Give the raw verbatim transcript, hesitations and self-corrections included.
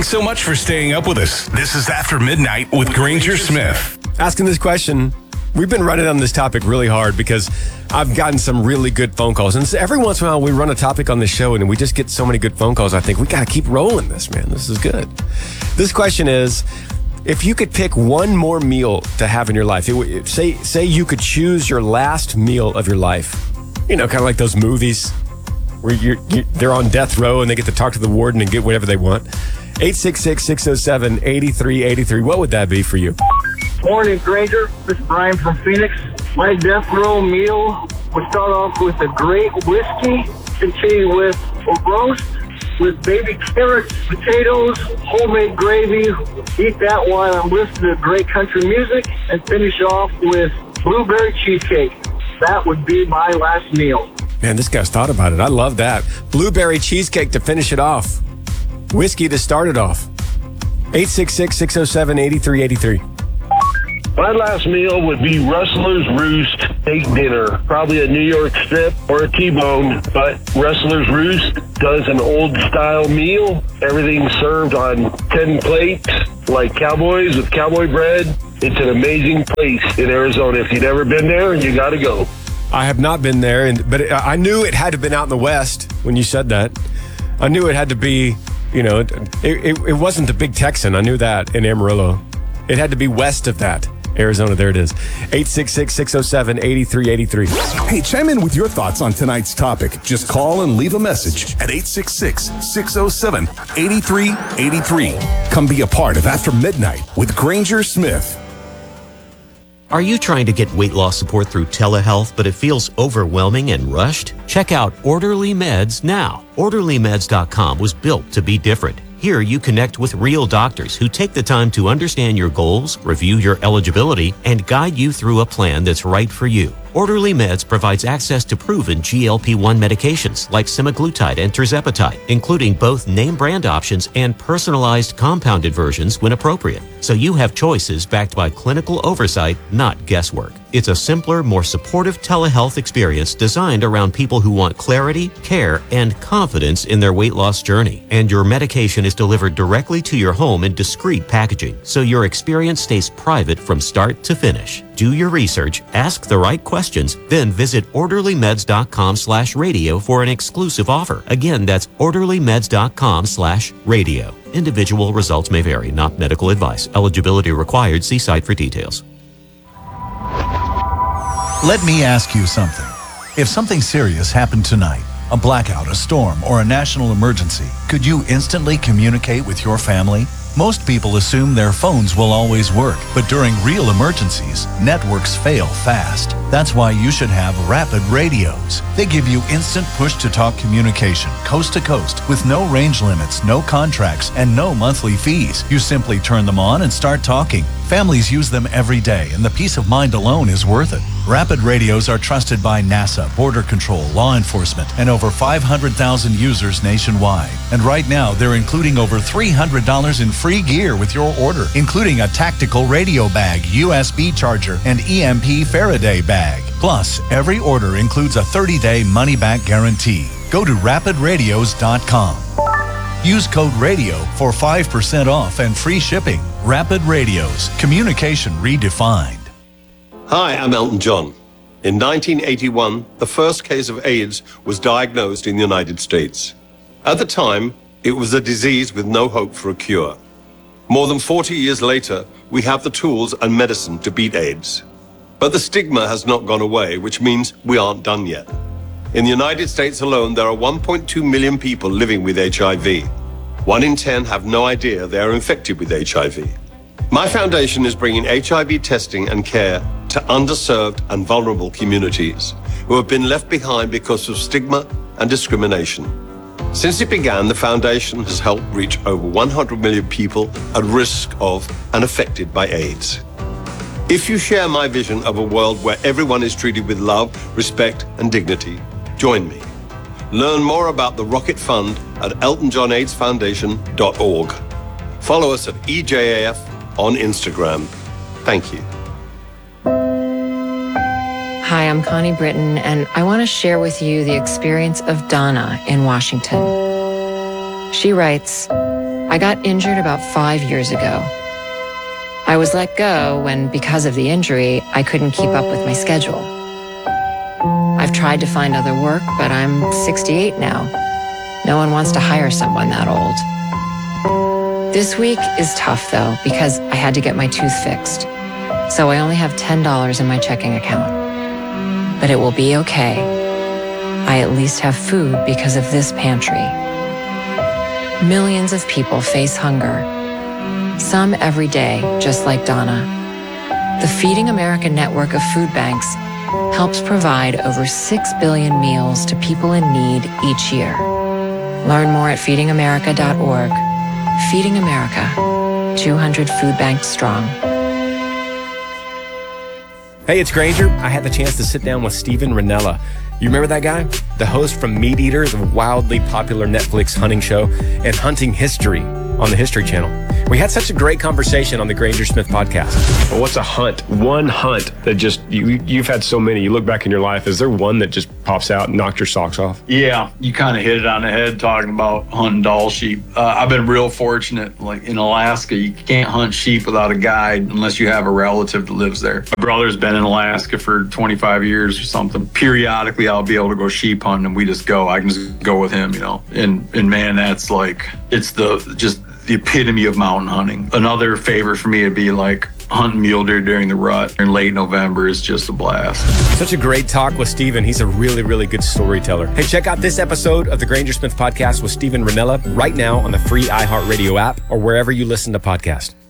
Thanks so much for staying up with us. This is After Midnight with Granger Smith. Asking this question, we've been running on this topic really hard because I've gotten some really good phone calls. And so every once in a while we run a topic on the show and we just get so many good phone calls. I think we got to keep rolling this, man. This is good. This question is, if you could pick one more meal to have in your life, it, say say you could choose your last meal of your life, you know, kind of like those movies where you're, you're, they're on death row and they get to talk to the warden and get whatever they want. eight six six, six oh seven, eight three eight three. What would that be for you? Morning, Granger. This is Brian from Phoenix. My death row meal would start off with a great whiskey, continue with a roast with baby carrots, potatoes, homemade gravy. Eat that while I'm listening to great country music, and finish off with blueberry cheesecake. That would be my last meal. Man, this guy's thought about it. I love that. Blueberry cheesecake to finish it off. Whiskey to start it off. eight six six, six oh seven, eight three eight three. My last meal would be Rustler's Roost steak dinner. Probably a New York strip or a T-bone, but Rustler's Roost does an old-style meal. Everything's served on ten plates, like cowboys with cowboy bread. It's an amazing place in Arizona. If you've never been there, you got to go. I have not been there, and but it, I knew it had to have been out in the West when you said that. I knew it had to be, you know, it, it, it wasn't the Big Texan. I knew that in Amarillo. It had to be west of that. Arizona, there it is. eight six six, six oh seven, eight three eight three. Hey, chime in with your thoughts on tonight's topic. Just call and leave a message at eight six six, six oh seven, eight three eight three. Come be a part of After Midnight with Granger Smith. Are you trying to get weight loss support through telehealth, but it feels overwhelming and rushed? Check out Orderly Meds now. Orderly Meds dot com was built to be different. Here you connect with real doctors who take the time to understand your goals, review your eligibility, and guide you through a plan that's right for you. Orderly Meds provides access to proven G L P one medications like semaglutide and tirzepatide, including both name brand options and personalized compounded versions when appropriate. So you have choices backed by clinical oversight, not guesswork. It's a simpler, more supportive telehealth experience designed around people who want clarity, care, and confidence in their weight loss journey. And your medication is delivered directly to your home in discreet packaging, so your experience stays private from start to finish. Do your research, ask the right questions, then visit orderly meds dot com slash radio for an exclusive offer. Again, that's orderly meds dot com slash radio. Individual results may vary, not medical advice. Eligibility required. See site for details. Let me ask you something. If something serious happened tonight, a blackout, a storm, or a national emergency, could you instantly communicate with your family? Most people assume their phones will always work, but during real emergencies, networks fail fast. That's why you should have Rapid Radios. They give you instant push-to-talk communication, coast to coast, with no range limits, no contracts, and no monthly fees. You simply turn them on and start talking. Families use them every day, and the peace of mind alone is worth it. Rapid Radios are trusted by NASA, Border Control, law enforcement, and over five hundred thousand users nationwide. And right now, they're including over three hundred dollars in free gear with your order, including a tactical radio bag, U S B charger, and E M P Faraday bag. Plus, every order includes a thirty-day money-back guarantee. Go to rapid radios dot com. Use code RADIO for five percent off and free shipping. Rapid Radios, communication redefined. Hi, I'm Elton John. In nineteen eighty-one, the first case of AIDS was diagnosed in the United States. At the time, it was a disease with no hope for a cure. More than forty years later, we have the tools and medicine to beat AIDS. But the stigma has not gone away, which means we aren't done yet. In the United States alone, there are one point two million people living with H I V. One in ten have no idea they are infected with H I V. My foundation is bringing H I V testing and care to underserved and vulnerable communities who have been left behind because of stigma and discrimination. Since it began, the foundation has helped reach over one hundred million people at risk of and affected by AIDS. If you share my vision of a world where everyone is treated with love, respect, and dignity, join me. Learn more about the Rocket Fund at elton john aids foundation dot org. Follow us at E J A F on Instagram. Thank you. Hi, I'm Connie Britton, and I want to share with you the experience of Donna in Washington. She writes, I got injured about five years ago. I was let go when, because of the injury, I couldn't keep up with my schedule. I've tried to find other work, but I'm sixty-eight now. No one wants to hire someone that old. This week is tough, though, because I had to get my tooth fixed. So I only have ten dollars in my checking account. But it will be okay. I at least have food because of this pantry. Millions of people face hunger. Some every day, just like Donna. The Feeding America network of food banks helps provide over six billion meals to people in need each year. Learn more at feeding america dot org. Feeding America, two hundred food banks strong. Hey, it's Granger. I had the chance to sit down with Steven Rinella. You remember that guy? The host from Meat Eater, the wildly popular Netflix hunting show, and Hunting History on the History Channel. We had such a great conversation on the Granger Smith podcast. Well, what's a hunt? One hunt that just, you, you've had so many, you look back in your life, is there one that just pops out and knocked your socks off? Yeah, you kind of hit it on the head talking about hunting Dall sheep. Uh, I've been real fortunate. Like in Alaska, you can't hunt sheep without a guide unless you have a relative that lives there. My brother's been in Alaska for twenty-five years or something. Periodically, I'll be able to go sheep hunting and we just go. I can just go with him, you know. And, and man, that's like, it's the just the epitome of mountain hunting. Another favorite for me would be like hunting mule deer during the rut in late November is just a blast. Such a great talk with Steven. He's a really, really good storyteller. Hey, check out this episode of the Granger Smith podcast with Steven Rinella right now on the free iHeartRadio app or wherever you listen to podcasts.